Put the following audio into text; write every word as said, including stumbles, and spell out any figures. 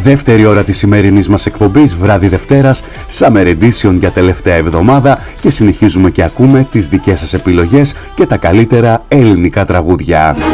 Δεύτερη ώρα της σημερινής μας εκπομπής, βράδυ Δευτέρας, Summer Edition για τελευταία εβδομάδα, και συνεχίζουμε και ακούμε τις δικές σας επιλογές και τα καλύτερα ελληνικά τραγούδια.